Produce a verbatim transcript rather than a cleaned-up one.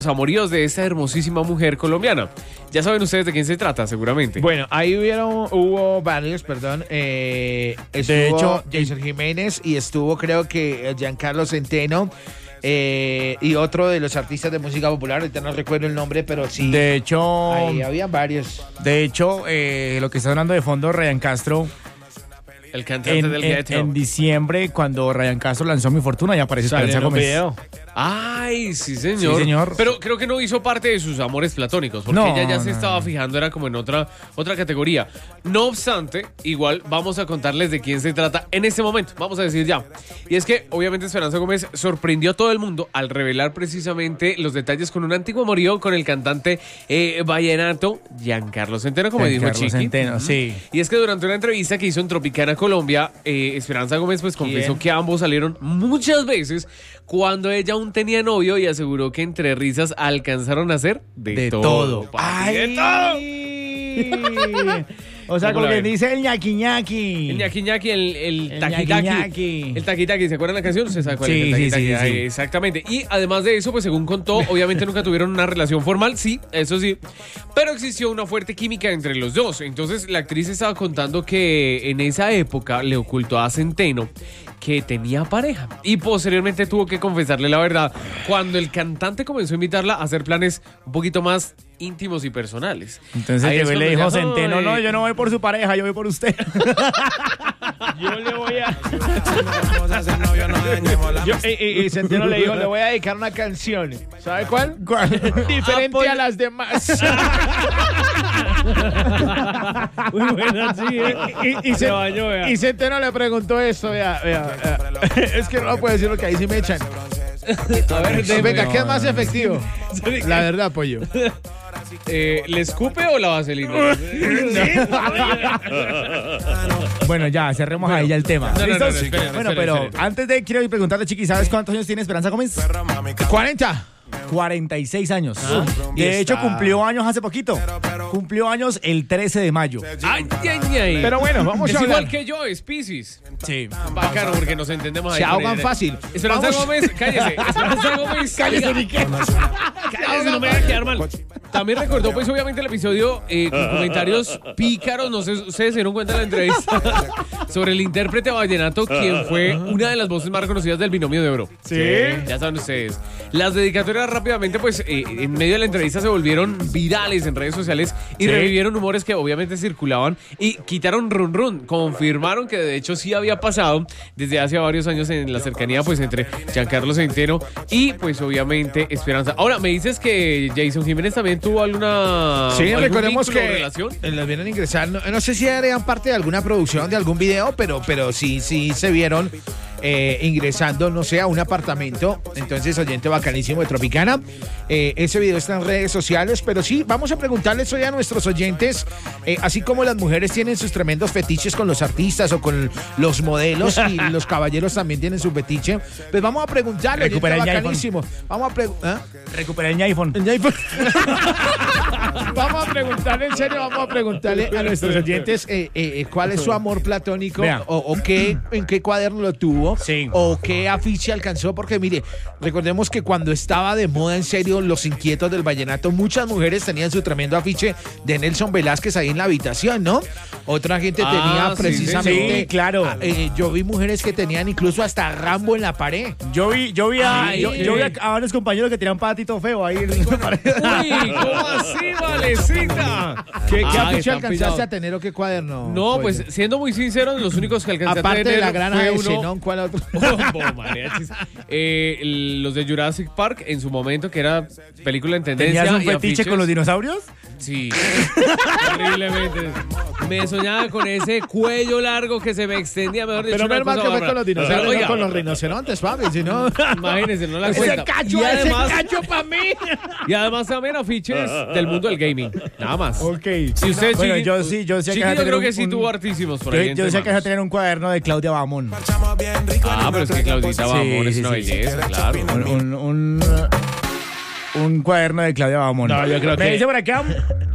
amoríos de esta hermosísima mujer colombiana. Ya saben ustedes de quién se trata, seguramente. Bueno, ahí hubieron, hubo varios, perdón. Eh, estuvo De hecho, Jason Jiménez y estuvo, creo que, Giancarlo Centeno. Eh, y otro de los artistas de música popular, ahorita no recuerdo el nombre, pero sí. De hecho, ahí habían varios. De hecho, eh, lo que está sonando de fondo, Ryan Castro. El cantante en, del en, Ghetto. En diciembre, cuando Ryan Castro lanzó Mi Fortuna, ya aparece Esperanza Gómez. Video. Ay, sí señor. Sí, señor. Pero creo que no hizo parte de sus amores platónicos, porque No, ella ya se no, estaba no. fijando, era como en otra, otra categoría. No obstante, igual vamos a contarles de quién se trata en este momento. Vamos a decir ya. Y es que, obviamente, Esperanza Gómez sorprendió a todo el mundo al revelar precisamente los detalles con un antiguo amorío con el cantante eh, vallenato Giancarlo Centeno, como dijo Giancarlo Chiqui. Centeno, sí. Y es que durante una entrevista que hizo en Tropicana, Colombia, eh, Esperanza Gómez pues confesó ¿Quién? que ambos salieron muchas veces cuando ella aún tenía novio y aseguró que entre risas alcanzaron a hacer de, De todo. todo. papi, de todo. O sea, ¿Cómo como la que ven? dice el ñaqui ñaqui. El ñaqui ñaqui, el, el El taqui ñaqui taqui. ñaqui. El taqui taqui, ¿se acuerdan la canción? ¿Se sabe cuál Sí, es el taqui sí, taqui? sí, Ay, sí. Exactamente. Y además de eso, pues según contó, obviamente nunca tuvieron una relación formal, sí, eso sí. Pero existió una fuerte química entre los dos. Entonces la actriz estaba contando que en esa época le ocultó a Centeno que tenía pareja. Y posteriormente tuvo que confesarle la verdad cuando el cantante comenzó a invitarla a hacer planes un poquito más íntimos y personales. Entonces Ahí es llegó y le cuando dijo ya, Centeno, "Ay". no, yo no voy por su pareja, yo voy por usted. Yo le voy a. Yo, y, y- y Centeno le dijo, le voy a dedicar una canción. ¿Sabe cuál? ¿Cuál? Diferente a las demás. Muy buena, sí, ¿eh? Y, y, Se Cen- bañó, vea. y Centeno le preguntó esto, vea, vea, vea. Es que no lo puedo decir porque ahí sí me echan. A ver, Sí, venga, no, ¿qué es no, más no. efectivo? La verdad, pollo. Eh, ¿Le escupe o la vaselina? Bueno, ya, cerremos ahí ya el tema. No, no, no, ¿Listos? no, esperen, bueno, esperen, pero esperen. antes de quiero preguntarle, Chiqui, ¿sabes cuántos años tiene Esperanza Gómez? cuarenta. cuarenta y seis años. y De hecho, está- cumplió años hace poquito. Cumplió años el trece de mayo. Ay, ay, ay. Pero bueno, vamos es a hablar. igual que yo, es Piscis. Sí. Bacano, porque nos entendemos ahí. Se con ahogan ella. fácil. Esperanza Vamos. Gómez, cállese. Esperanza Gómez. Cállese, ni qué. Cállese, no me va a quedar mal. También recordó, pues, obviamente, el episodio eh, con comentarios pícaros. No sé, ustedes se dieron cuenta de la entrevista sobre el intérprete vallenato, quien fue una de las voces más reconocidas del Binomio de Oro. Sí. Ya saben ustedes. Las dedicatorias rápidamente, pues, eh, en medio de la entrevista se volvieron virales en redes sociales y Sí. revivieron humores que obviamente circulaban y quitaron run run. Confirmaron que de hecho sí había pasado desde hace varios años en la cercanía, pues, entre Giancarlo Centeno y, pues, obviamente, Esperanza. Ahora, me dices que Jason Jiménez también tuvo alguna Sí, algún recordemos vínculo o que relación. eh, las vieron ingresar. No, no sé si eran parte de alguna producción, de algún video, pero, pero sí, sí se vieron eh, ingresando, no sé, a un apartamento. Entonces, oyente bacanísimo de Tropicana. Eh, ese video está en redes sociales, pero sí, vamos a preguntarles hoy a nuestros oyentes, eh, así como las mujeres tienen sus tremendos fetiches con los artistas o con los modelos y los caballeros también tienen su fetiche, pues vamos a preguntarle, oyente Recupera el iPhone. bacanísimo. Vamos a preguntar. Recuperé el iPhone. Vamos a preguntarle, en serio, vamos a preguntarle a nuestros oyentes eh, eh, cuál es su amor platónico Vea. o, o qué, en qué cuaderno lo tuvo Sí. o qué afiche alcanzó, porque mire, recordemos que cuando estaba de moda en serio los inquietos del vallenato, muchas mujeres tenían su tremendo afiche de Nelson Velázquez ahí en la habitación, ¿no? Otra gente Ah, tenía sí, precisamente, sí, claro. ah, eh, yo vi mujeres que tenían incluso hasta Rambo en la pared. Yo vi, yo vi a, Ay, yo, yo vi a, qué- a varios compañeros que tiran patito feo ahí en la pared. Uy, ¿cómo así, Valecita? ¿Qué, qué Ay, afiche están alcanzaste pillados. a tener o qué cuaderno? No, pues Pollo? siendo muy sinceros, los únicos que alcancé a aparte tener de la granja fue de uno... Zenón, ¿cuál otro? Bombo, mariachis. Eh, el- los de Jurassic Park en su momento, que era película en tendencia. ¿Tenías un y fetiche afiches. con los dinosaurios? Sí, horriblemente. Me soñaba con ese cuello largo que se me extendía, mejor dicho. Pero una menos mal cosa que fue bárbara. con los dinosaurios, Oiga, no con los rinocerontes, papi, si no... imagínense, no la Ese cuenta. cacho, y, ese además, cacho para mí. y además también afiches del mundo del gaming. Nada más. Ok. Si usted, Bueno, Chiqui- yo sí, yo decía que Chiqui, iba a yo tener creo un- que sí un- tuvo artísimos por Yo, ahí. yo entre decía que iba a manos. tener un cuaderno de Claudia Bamón. Ah, pero es que Claudita Sí, Bamón es sí, una sí. belleza, claro. Un, un, un, un cuaderno de Claudia Bamón. No, yo creo Me que- dice por acá,